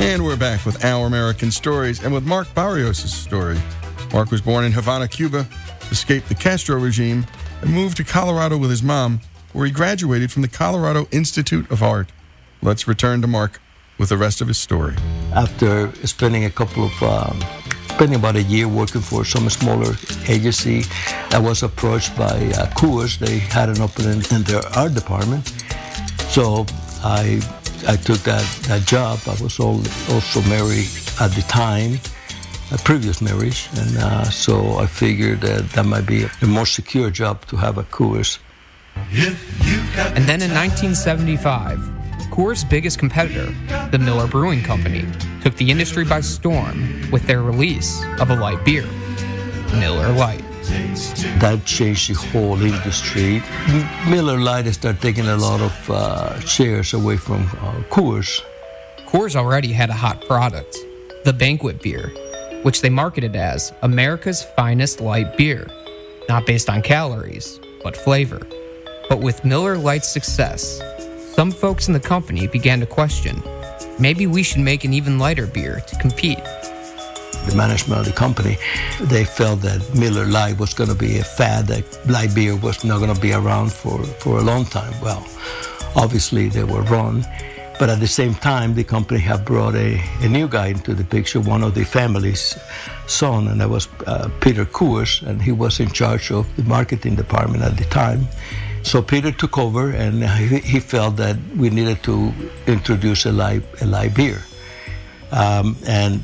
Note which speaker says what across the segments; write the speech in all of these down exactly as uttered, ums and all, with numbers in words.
Speaker 1: And we're back with Our American Stories and with Mark Barrios' story. Mark was born in Havana, Cuba, escaped the Castro regime, and moved to Colorado with his mom, where he graduated from the Colorado Institute of Art. Let's return to Mark with the rest of his story.
Speaker 2: After spending a couple of, um, spending about a year working for some smaller agency, I was approached by uh, Coors. They had an opening in their art department. So I I took that, that job. I was also married at the time, a previous marriage, and uh, so I figured that that might be a more secure job to have at Coors.
Speaker 3: And then in nineteen seventy-five, Coors' biggest competitor, the Miller Brewing Company, took the industry by storm with their release of a light beer, Miller Lite.
Speaker 2: That changed the whole industry. Miller Lite started taking a lot of uh, shares away from uh, Coors.
Speaker 3: Coors already had a hot product, the Banquet beer, which they marketed as America's finest light beer, not based on calories, but flavor. But with Miller Lite's success, some folks in the company began to question, maybe we should make an even lighter beer to compete.
Speaker 2: The management of the company, they felt that Miller Lite was going to be a fad, that light beer was not going to be around for, for a long time. Well, obviously they were wrong, but at the same time, the company had brought a, a new guy into the picture, one of the family's son, and that was uh, Peter Coors, and he was in charge of the marketing department at the time. So Peter took over, and he, he felt that we needed to introduce a light, a light beer. Um, and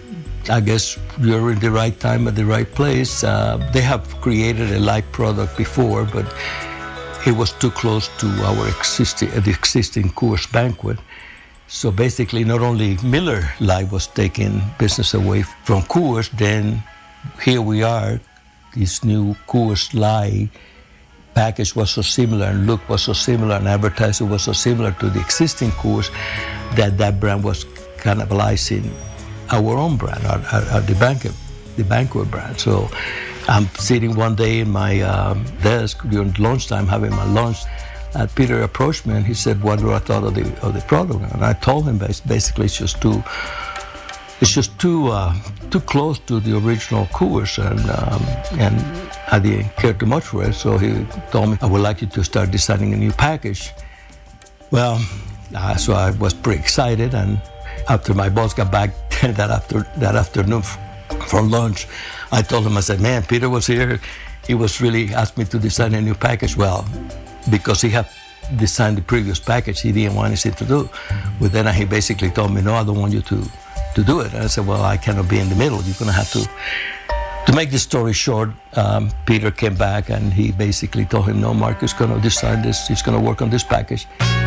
Speaker 2: I guess you're in the right time at the right place. Uh, they have created a light product before, but it was too close to our existing, the existing Coors Banquet. So basically, not only Miller Lite was taking business away from Coors, then here we are, this new Coors Light package was so similar, and look was so similar, and advertising was so similar to the existing Coors that that brand was cannibalizing our own brand, our, our, our, the Banquet, the Banquet brand. So I'm sitting one day in my um, desk during lunchtime, having my lunch, and Peter approached me and he said, "What do I thought of the of the product?" And I told him basically it's just too, it's just too uh, too close to the original Coors, and um, and I didn't care too much for it. So he told me, "I would like you to start designing a new package." Well, uh, so I was pretty excited, and after my boss got back that after that afternoon for lunch, I told him, I said, "Man, Peter was here. He was really asked me to design a new package." Well, because he had designed the previous package, he didn't want anything to do. But then he basically told me, "No, I don't want you to, to do it." And I said, "Well, I cannot be in the middle. You're going to have to." To make the story short, um, Peter came back and he basically told him, "No, Mark is going to design this. He's going to work on this package."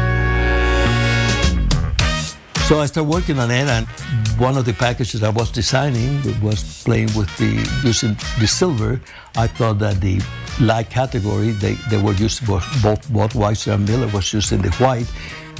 Speaker 2: So I started working on it, and one of the packages I was designing was playing with the, using the silver. I thought that the light category, they, they were used, both, both Weiser and Miller was using the white.